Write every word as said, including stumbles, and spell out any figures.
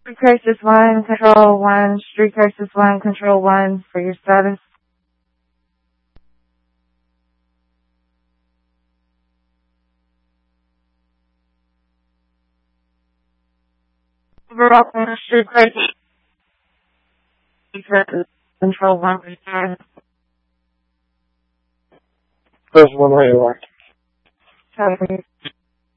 Street Crisis one, Control one, Street Crisis one, Control one for your status. Overall, Street Crisis, Control one for your status. First one where you are. Sorry.